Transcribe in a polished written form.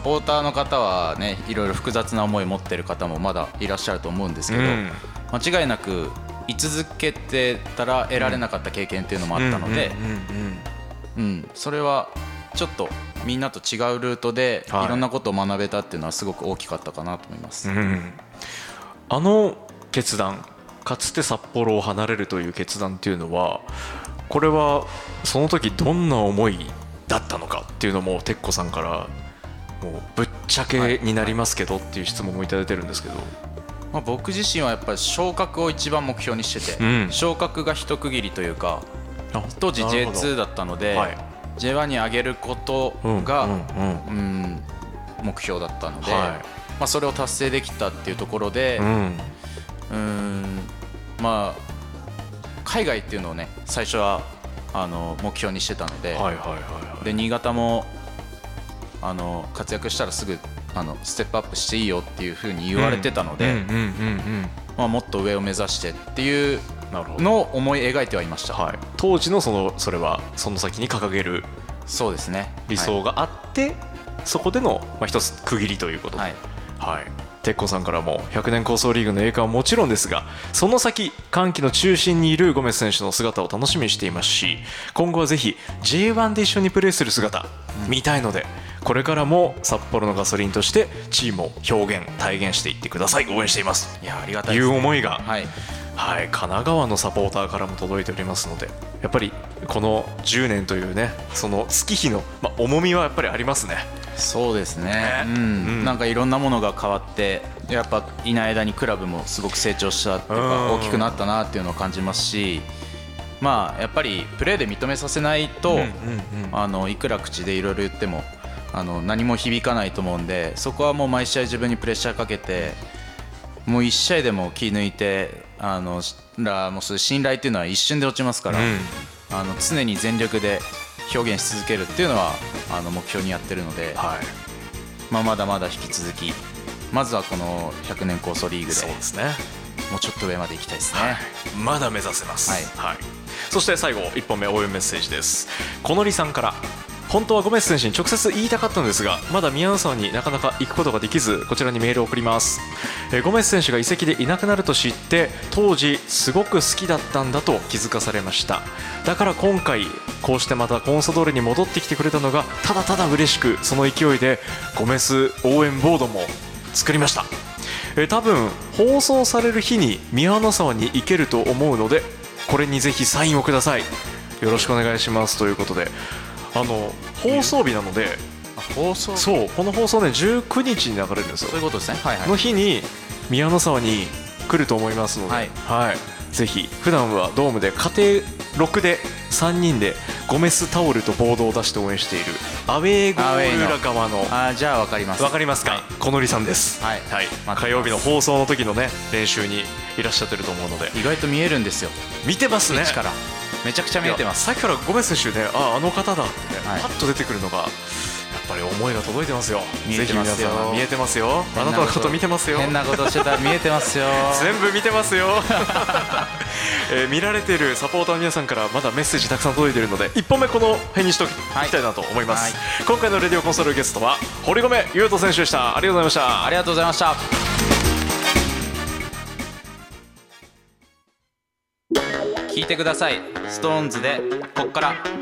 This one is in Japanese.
ポーターの方はね、いろいろ複雑な思いを持ってる方もまだいらっしゃると思うんですけど、間違いなく居続けてたら得られなかった経験っていうのもあったので、それはちょっとみんなと違うルートでいろんなことを学べたっていうのはすごく大きかったかなと思います。 あの決断、かつて札幌を離れるという決断っていうのは、これはその時どんな思いだったのかっていうのも鉄子さんからもうぶっちゃけになりますけどっていう質問もいただいてるんですけど、 僕自身はやっぱり昇格を一番目標にしてて、昇格が一区切りというか、当時 J2 だったので、J1 に上げることが目標だったので、それを達成できたっていうところで、海外っていうのをね最初は目標にしてたので、で新潟も活躍したらすぐステップアップしていいよっていう風に言われてたので、もっと上を目指してっていうのを思い描いてはいました。 当時のそれはその先に掲げるそうですね、 理想があって、そこでの一つ区切りということで、鉄子さんからも100年構想リーグの栄冠はもちろんですが、その先歓喜の中心にいるゴメス選手の姿を楽しみにしていますし、今後はぜひ J1 で一緒にプレーする姿見たいので、これからも札幌のガソリンとしてチームを表現体現していってください。応援しています。 いや、ありがたいですね。 いう思いが、神奈川のサポーターからも届いておりますので、やっぱりこの10年というね、その月日の、重みはやっぱりありますね。 そうですね、なんかいろんなものが変わって、やっぱいない間にクラブもすごく成長したっていうか、大きくなったなっていうのを感じますし、やっぱりプレーで認めさせないと、いくら口でいろいろ言っても何も響かないと思うんで、そこはもう毎試合自分にプレッシャーかけて、もう1試合でも気抜いてもうそういう信頼っていうのは一瞬で落ちますから、常に全力で表現し続けるっていうのは目標にやってるので、まだまだ引き続き、まずはこの100年構想リーグでもうちょっと上まで行きたいですね。 まだ目指せます。そして最後1本目応援メッセージです。小野里さんから、本当はゴメス選手に直接言いたかったのですが、まだ宮野沢になかなか行くことができず、こちらにメールを送ります。ゴメス選手が移籍でいなくなると知って、当時すごく好きだったんだと気づかされました。だから今回こうしてまたコンサドーレに戻ってきてくれたのがただただ嬉しく、その勢いでゴメス応援ボードも作りました。多分放送される日に宮野沢に行けると思うので、これにぜひサインをください。よろしくお願いしますということで、放送日なので、そうこの放送ね19日に流れるんですよ。 そういうことですね。 の日に宮野沢に来ると思いますので、ぜひ普段はドームで家庭6で3人でゴメスタオルとボードを出して応援しているアウェーゴール裏側の、 じゃあ分かります。 分かりますか、小野里さんです。火曜日の放送の時のね練習にいらっしゃってると思うので、 意外と見えるんですよ。 見てますね。 からめちゃくちゃ見えてます。 さっきからゴメス選手ね、あの方だってね、パッと出てくるのがやっぱり思いが届いてますよ。 見えてますよ。 ぜひ皆さん見えてますよ。あなたのこと見てますよ。 変なことしてたら見えてますよ。 全部見てますよ。見られているサポーターの皆さんからまだメッセージたくさん届いているので、1本目この辺にしておきたいなと思います。今回のレディオコンソールゲストは堀米雄斗選手でした。ありがとうございました。 ありがとうございました。聞いてください。ストーンズでこっから。